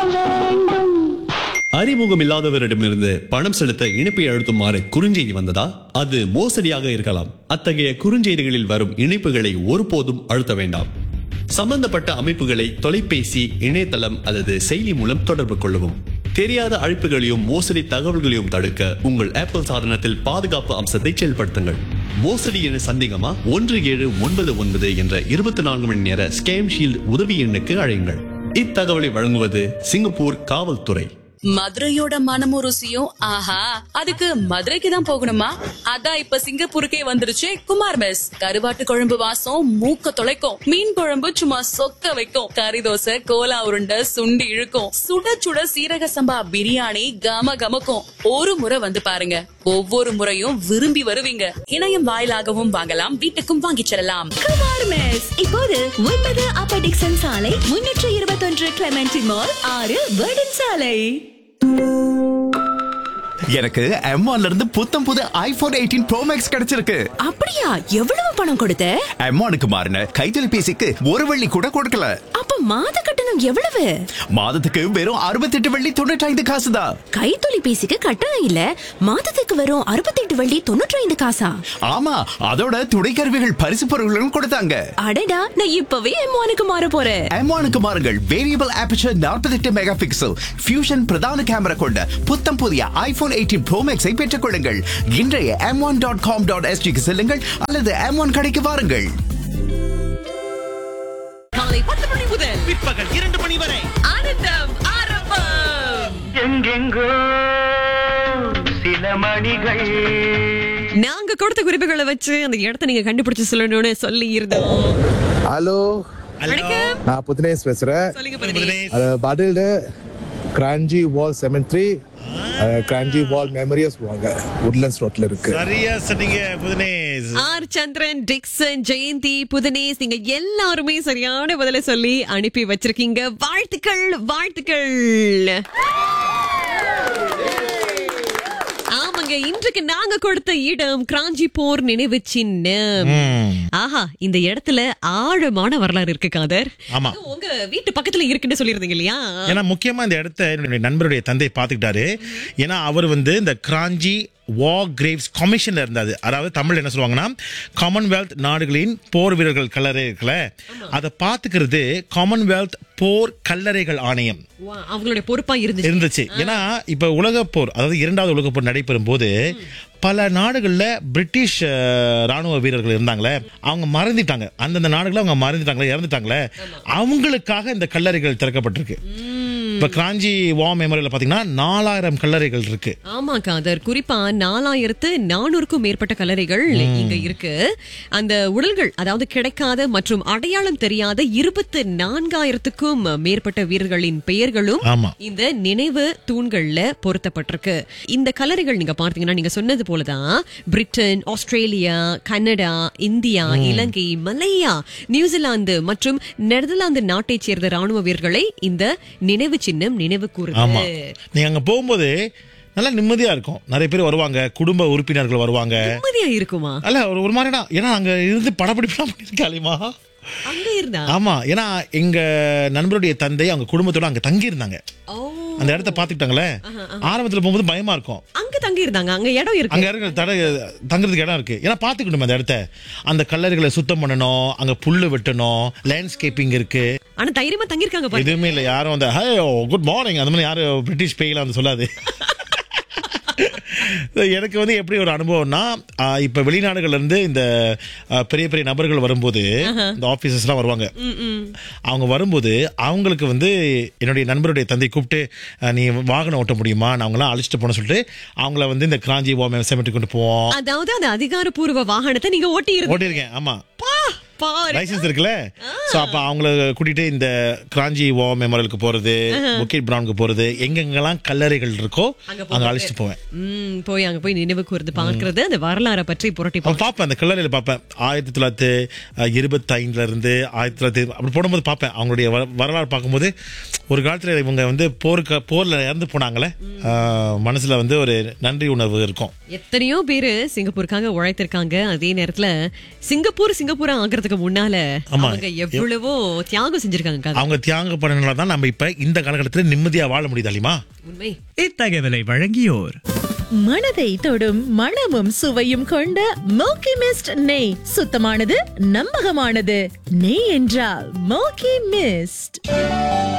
அறிமுகம் இல்லாதவரிடமிருந்து பணம் செலுத்த இணைப்பை அழுத்துமாறு குறுஞ்செய்தி வந்ததா? அது மோசடியாக இருக்கலாம். அத்தகைய குறுஞ்செய்திகளில் வரும் இணைப்புகளை ஒருபோதும் அழுத்த வேண்டாம். சம்பந்தப்பட்ட அமைப்புகளை தொலைபேசி, இணையதளம் அல்லது செயலி மூலம் தொடர்பு கொள்ளவும். தெரியாத அழைப்புகளையும் மோசடி தகவல்களையும் தடுக்க உங்கள் ஆப்பிள் சாதனத்தில் பாதுகாப்பு அம்சத்தை செயல்படுத்துங்கள். மோசடி என சந்தேகமா? 1799 என்ற 24 மணி நேர ஸ்கேம் ஷீல்ட் உதவி எண்ணுக்கு அழையுங்கள். இத்தகவலை வழங்குவது சிங்கப்பூர் காவல்துறை. மதுரையோட மனமும் ருசியும் ஆஹா, அதுக்கு மதுரைக்கு தான் போகணுமா? அதான் இப்ப சிங்கப்பூருக்கே வந்துருச்சு குமார் மெஸ். கருவாட்டு குழம்பு வாசம் மூக்க தொலைக்கும், மீன் குழம்பு சும்மா சொக்க வைக்கும், கறி தோசை, கோலா உருண்டை, சுண்டி இழுக்கும், சுட சுட சீரக சம்பா பிரியாணி கம கமக்கும். ஒரு முறை வந்து பாருங்க, ஒவ்வொரு முறையும் விரும்பி வருவீங்க. இணையம் வாயிலாகவும் வாங்கலாம், வீட்டுக்கும் வாங்கிச் செல்லலாம். குமார் மெஸ் இப்போது 9 அப்பர் டிக்சன் சாலை, 321 கிளெமென்டி மால், 6 வேர்டன் சாலை. எனக்கு M1 இருந்து புத்தம் புது iPhone 18 Pro Max கிடைச்சிருக்கு. அப்படியா? எவ்வளவு பணம் கொடுத்த? M1க்கு மாறின கைத்தொலைபேசிக்கு ஒரு வெள்ளி கூட கொடுக்கல. அப்ப மாத கட்டணம் எவ்வளவு? மாதத்துக்கு வெறும் 68 வெள்ளி 95 காசு தான். கைத்தொலைபேசிக்கு கட்டணம் இல்ல, மாதத்துக்கு வெறும் 68 வெள்ளி 95 காசா? ஆமா, அதோட துணைக்கருவிகள் பரிசு பொருட்களும் கொடுத்தாங்க. அடடா, நான் இப்பவே M1க்கு மாற போறேன். M1க்கு மாறுங்கள். Variable aperture 48 mega pixel fusion பிரதான கேமரா கொண்ட புத்தம் புதிய iPhone 18 Pro Max ஐ பெற்றுக் கொள்ளுங்கள். இன்றைய m1.com.sg செல்லுங்கள் அல்லது M1 கடைக்கு வாருங்கள். காலை 10 மணி முதல் பிற்பகல் 2 மணி வரை ஆனந்தம் ஆரம்பம். எங்கெங்கோ சில மணிகள். நாங்க கொடுத்த குறிப்புகளை வச்சு அந்த இடத்தை நீங்க கண்டுபிடிச்சு சொல்லணும்னு சொல்லி இருந்தோம். ஹலோ, வணக்கம். நான் புதினேஷ் பேசுறேன். சொல்லுங்க புதினேஷ். அது பதில் கிராஞ்சி வால் செமெண்ட்ரி, கிராஞ்சி வால் மெமரியஸ் வாங்க, உட்லண்ட்ஸ் ரோட்ல இருக்கு. சரியா சொன்னீங்க புதினேஷ். ஆர் சந்திரன், டிக்சன், ஜெயந்தி, புதினேஷ், நீங்க எல்லாருமே சரியான பதில சொல்லி அனுப்பி வச்சிருக்கீங்க. வாழ்த்துக்கள் வாழ்த்துக்கள். ஆமாங்க, இன்றைக்கு நாங்க கொடுத்த இடம் கிராஞ்சி போர் நினைவு சின்னம். ஆஹா, இந்த இடத்துல ஆழமான வரலாறு இருக்கு காதர். ஆமா, உங்க வீட்டு பக்கத்துல இருக்குன்னு சொல்லிருந்தீங்க இல்லையா? ஏன்னா முக்கியமா இந்த இடத்தை என்னுடைய நண்பருடைய தந்தை பாத்துக்கிட்டாரு. ஏன்னா அவர் வந்து இந்த கிராஞ்சி வார் கிரேவ்ஸ் கமிஷன்ல இருந்தாரு. அதாவது தமிழ் என்ன சொல்லுவாங்கன்னா, காமன்வெல்த் நாடுகளின் போர் வீரர்கள் கல்லறை இருக்குல்ல, அதை பாத்துக்கிறது காமன்வெல்த் போர் கல்லறைகள் ஆணையம் அவங்களுடைய பொறுப்பா இருந்துச்சு. ஏன்னா இப்ப உலக போர், அதாவது 2வது உலக போர் நடைபெறும் போது பல நாடுகள்ல பிரிட்டிஷ் ராணுவ வீரர்கள் இருந்தாங்களே, அவங்க மறந்துட்டாங்க. அந்தந்த நாடுகளை அவங்க மறந்துட்டாங்களே, இறந்துட்டாங்களே, அவங்களுக்காக இந்த கல்லறைகள் திறக்கப்பட்டிருக்கு. இப்ப கிராஞ்சி வார் மெமோரியல்ல பாத்தீங்கன்னா 4000 கல்லறைகள் இருக்கு. ஆமா காதர், குறிப்பா 4400க்கும் மேற்பட்ட கல்லறைகள் இங்க இருக்கு. அந்த உடல்கள், அதாவது கிடைக்காத மற்றும் அடையாளம் தெரியாத 24,000க்கும் மேற்பட்ட வீரர்களின் பெயர்களும் இந்த நினைவு தூண்கள்ல பொருத்தப்பட்டிருக்கு. இந்த கல்லறைகள் நீங்க பார்த்தீங்கன்னா, நீங்க சொன்னது போலதான் பிரிட்டன், ஆஸ்திரேலியா, கனடா, இந்தியா, இலங்கை, மலேயா, நியூசிலாந்து மற்றும் நெதர்லாந்து நாட்டை சேர்ந்த ராணுவ வீரர்களை இந்த நினைவு சின்னம் நினைவு கூறுது. நீங்க அங்க போகும்போது நல்லா நிம்மதியா இருக்கும். நிறைய பேர் வருவாங்க, குடும்ப உறுப்பினர்கள் வருவாங்க. நிம்மதியா இருக்குமா? அல்ல, ஒரு மாதிரினா, ஏன்னா அங்க இருந்து படப்பிடிப்புலாம் பண்ணிருக்காளிமா அங்க இருந்தா. ஆமா, ஏன்னா எங்க நண்பருடைய தந்தை அவங்க குடும்பத்தோட அங்க தங்கி இருந்தாங்க. அந்த இடத்த பாத்துக்கிட்டாங்களே, ஆரம்பத்துல போகும்போது பயமா இருக்கும். அங்க தங்கி இருந்தாங்க, அங்க இடம் இருக்கு, அங்க தங்குறதுக்கு இடம் இருக்கு. ஏன்னா பாத்துக்கணும் அந்த இடத்த, அந்த கல்லறைகளை சுத்தம் பண்ணணும், அங்க புல்லு வெட்டணும், லேண்ட்ஸ்கேப்பிங் இருக்கு. ஆனா தைரியமா தங்கி இருக்காங்க. எதுவுமே இல்ல, யாரும் அந்த குட் மார்னிங் அந்த மாதிரி யாரும் பிரிட்டிஷ் பேய்லாம் வந்து சொல்லாது. எனக்கு வந்து எப்படி ஒரு அனுபவம்னா, இப்ப வெளிநாடுகள்ல இருந்து இந்த பெரிய பெரிய நபர்கள் வரும்போது, இந்த ஆபீசர்ஸ் எல்லாம் வருவாங்க. அவங்க வரும்போது அவங்களுக்கு வந்து என்னுடைய நண்பருடைய தந்தை கூப்பிட்டு, நீ வாகனம் ஓட்ட முடியுமா, நான் அவங்களாம் அழைச்சிட்டு போன சொல்லிட்டு அவங்கள வந்து இந்த கிராஞ்சி வார் மெமோரியல் கொண்டு போவோம். அதாவது அந்த அதிகாரப்பூர்வ வாகனத்தை நீங்க ஓட்டியிருக்கேன். ஆமா, லைசன்ஸ் இருக்குல்ல. சோ அப்ப அவங்கள கூட்டிட்டு இந்த கிராஞ்சி வார் மெமோரியலுக்கு போறது, புக்கெட் பிரவுனுக்கு போறது, எங்கெங்கெல்லாம் கல்லறைகள் இருக்கோ அங்க அழைச்சிட்டு போவேன். போய் அங்க போய் நினைவு கூர்ந்து பாக்குறது, அந்த வரலாறை பற்றி புரட்டி பாப்பேன். அந்த கல்லறையில பாப்பேன். 1925ல இருந்து 1900 அப்படி போடும்போது பாப்பேன். அவங்களுடைய வரலாறு பார்க்கும்போது, ஒரு காலத்துல இவங்க வந்து போர்ல இறந்து போனாங்களே, மனசுல வந்து ஒரு நன்றி உணர்வு இருக்கும். எத்தனையோ பேரு சிங்கப்பூருக்காக உழைத்திருக்காங்க. அதே நேரத்துல சிங்கப்பூரா ஆகிறதுக்கு சுதந்திரத்துக்கு முன்னால ஆமா. அவங்க எவ்வளவோ தியாகம் செஞ்சிருக்காங்க காதர். அவங்க தியாகம் பண்ணனால தான் நம்ம இப்ப இந்த காலகட்டத்தில் நிம்மதியா வாழ முடியுது அலிமா. உண்மை. இத்தகவலை வழங்கியோர் மனதை தொடும் மணமும் சுவையும் கொண்ட மோக்கி மிஸ்ட் நெய். சுத்தமானது, நம்பகமானது. நெய் என்றால் மோக்கி மிஸ்ட்.